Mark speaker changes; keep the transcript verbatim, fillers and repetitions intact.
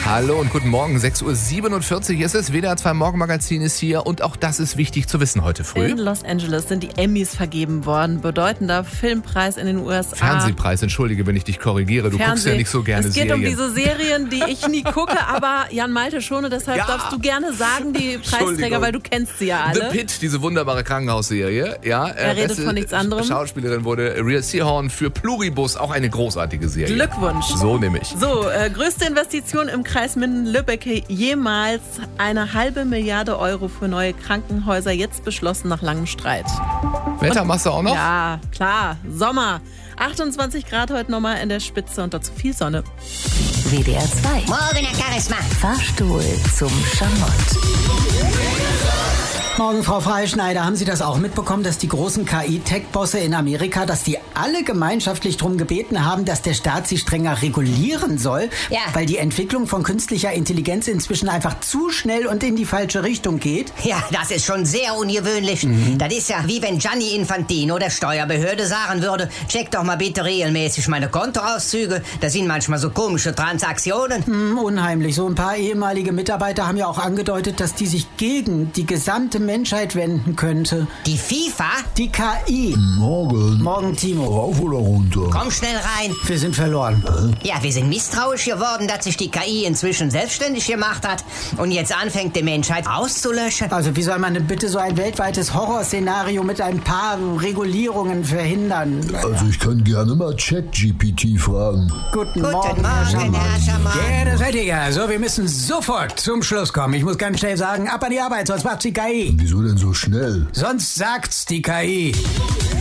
Speaker 1: Hallo und guten Morgen, sechs Uhr siebenundvierzig ist es, W D R zwei Morgenmagazin ist hier und auch das ist wichtig zu wissen heute früh.
Speaker 2: In Los Angeles sind die Emmys vergeben worden, bedeutender Filmpreis in den U S A.
Speaker 1: Fernsehpreis, entschuldige, wenn ich dich korrigiere, du
Speaker 2: Fernseh.
Speaker 1: guckst ja nicht so gerne
Speaker 2: Serien. Es geht
Speaker 1: Serien.
Speaker 2: um diese Serien, die ich nie gucke, aber Jan Malte schon und deshalb
Speaker 1: Ja.
Speaker 2: darfst du gerne sagen, die Preisträger,
Speaker 1: Entschuldigung.
Speaker 2: weil du kennst sie ja alle.
Speaker 1: The Pitt, diese wunderbare Krankenhausserie. Ja,
Speaker 2: Er redet von nichts anderem.
Speaker 1: Schauspielerin wurde Rhea Seehorn für Pluribus, auch eine großartige Serie.
Speaker 2: Glückwunsch.
Speaker 1: So nämlich.
Speaker 2: So, äh, größte Investition im Kreis Minden-Lübbecke jemals. Eine halbe Milliarde Euro für neue Krankenhäuser, jetzt beschlossen nach langem Streit.
Speaker 1: Wetter machst du auch noch?
Speaker 2: Ja, klar, Sommer. achtundzwanzig Grad heute nochmal in der Spitze und dazu viel Sonne.
Speaker 3: W D R zwei.
Speaker 4: Morgen, Herr Charisma.
Speaker 3: Fahrstuhl zum Schamott.
Speaker 5: Morgen, Frau Freischneider. Haben Sie das auch mitbekommen, dass die großen K I-Tech-Bosse in Amerika, dass die alle gemeinschaftlich darum gebeten haben, dass der Staat sie strenger regulieren soll?
Speaker 4: Ja.
Speaker 5: Weil die Entwicklung von künstlicher Intelligenz inzwischen einfach zu schnell und in die falsche Richtung geht?
Speaker 4: Ja, das ist schon sehr ungewöhnlich.
Speaker 5: Mhm.
Speaker 4: Das ist ja wie wenn Gianni Infantino der Steuerbehörde sagen würde, check doch mal bitte regelmäßig meine Kontoauszüge. Da sind manchmal so komische Transaktionen.
Speaker 5: Hm, unheimlich. So ein paar ehemalige Mitarbeiter haben ja auch angedeutet, dass die sich gegen die gesamte Menschheit wenden könnte.
Speaker 4: Die FIFA?
Speaker 5: Die K I.
Speaker 6: Morgen.
Speaker 5: Morgen, Timo.
Speaker 6: Rauf oder runter?
Speaker 4: Komm schnell rein.
Speaker 5: Wir sind verloren.
Speaker 4: Ja, wir sind misstrauisch geworden, dass sich die K I inzwischen selbstständig gemacht hat und jetzt anfängt, die Menschheit auszulöschen.
Speaker 5: Also wie soll man denn bitte so ein weltweites Horrorszenario mit ein paar Regulierungen verhindern?
Speaker 6: Also ich kann gerne mal ChatGPT fragen.
Speaker 5: Guten,
Speaker 4: Guten
Speaker 5: Morgen,
Speaker 4: Morgen,
Speaker 5: Herr Schamann.
Speaker 4: Herr Schamann.
Speaker 5: Ja, das seid ihr ja. So, wir müssen sofort zum Schluss kommen. Ich muss ganz schnell sagen, ab an die Arbeit, sonst macht's die K I.
Speaker 6: Wieso denn so schnell?
Speaker 5: Sonst sagt's die K I.